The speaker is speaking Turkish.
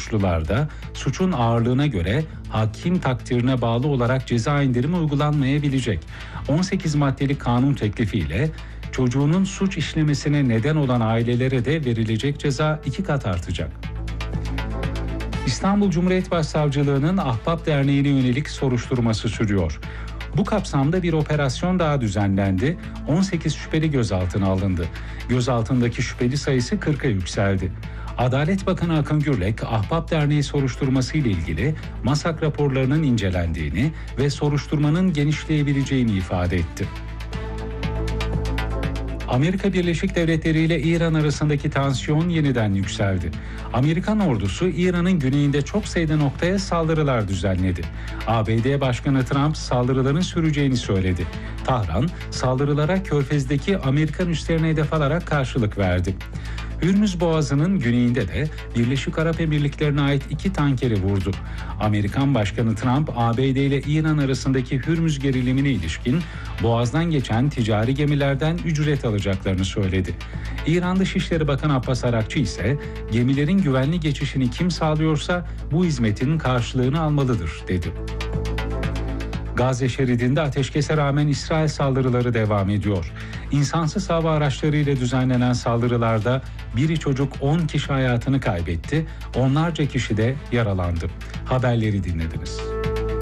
suçlularda suçun ağırlığına göre hakim takdirine bağlı olarak ceza indirimi uygulanmayabilecek. 18 maddelik kanun teklifiyle çocuğunun suç işlemesine neden olan ailelere de verilecek ceza 2 kat artacak. İstanbul Cumhuriyet Başsavcılığı'nın Ahbap Derneği'ne yönelik soruşturması sürüyor. Bu kapsamda bir operasyon daha düzenlendi. 18 şüpheli gözaltına alındı. Gözaltındaki şüpheli sayısı 40'a yükseldi. Adalet Bakanı Akın Gürlek, Ahbap Derneği soruşturması ile ilgili MASAK raporlarının incelendiğini ve soruşturmanın genişleyebileceğini ifade etti. Amerika Birleşik Devletleri ile İran arasındaki tansiyon yeniden yükseldi. Amerikan ordusu İran'ın güneyinde çok sayıda noktaya saldırılar düzenledi. ABD Başkanı Trump saldırıların süreceğini söyledi. Tahran, saldırılara Körfez'deki Amerikan üslerine hedef alarak karşılık verdi. Hürmüz Boğazı'nın güneyinde de Birleşik Arap Emirlikleri'ne ait 2 tankeri vurdu. Amerikan Başkanı Trump, ABD ile İran arasındaki Hürmüz gerilimine ilişkin Boğaz'dan geçen ticari gemilerden ücret alacaklarını söyledi. İran Dışişleri Bakanı Abbas Arakçı ise gemilerin güvenli geçişini kim sağlıyorsa bu hizmetin karşılığını almalıdır dedi. Gazze şeridinde ateşkese rağmen İsrail saldırıları devam ediyor. İnsansız hava araçlarıyla düzenlenen saldırılarda biri çocuk 10 kişi hayatını kaybetti, onlarca kişi de yaralandı. Haberleri dinlediniz.